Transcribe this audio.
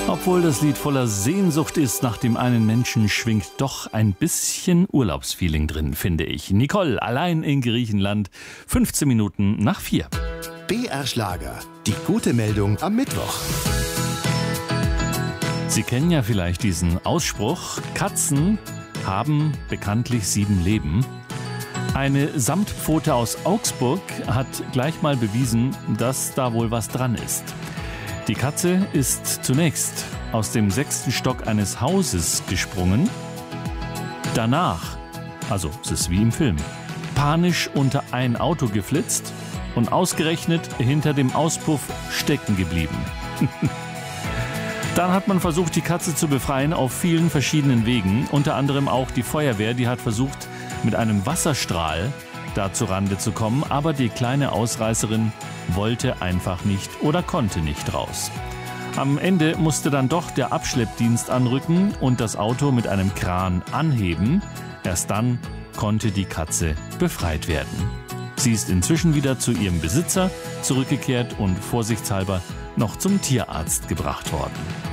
Obwohl das Lied voller Sehnsucht ist nach dem einen Menschen, schwingt doch ein bisschen Urlaubsfeeling drin, finde ich. Nicole, allein in Griechenland, 15 Minuten nach 4. BR Schlager, die gute Meldung am Mittwoch. Sie kennen ja vielleicht diesen Ausspruch, Katzen haben bekanntlich 7 Leben. Eine Samtpfote aus Augsburg hat gleich mal bewiesen, dass da wohl was dran ist. Die Katze ist zunächst aus dem 6. Stock eines Hauses gesprungen. Danach, also es ist wie im Film, panisch unter ein Auto geflitzt und ausgerechnet hinter dem Auspuff stecken geblieben. Dann hat man versucht, die Katze zu befreien auf vielen verschiedenen Wegen. Unter anderem auch die Feuerwehr, die hat versucht, mit einem Wasserstrahl da zu Rande zu kommen. Aber die kleine Ausreißerin wollte einfach nicht oder konnte nicht raus. Am Ende musste dann doch der Abschleppdienst anrücken und das Auto mit einem Kran anheben. Erst dann konnte die Katze befreit werden. Sie ist inzwischen wieder zu ihrem Besitzer zurückgekehrt und vorsichtshalber noch zum Tierarzt gebracht worden.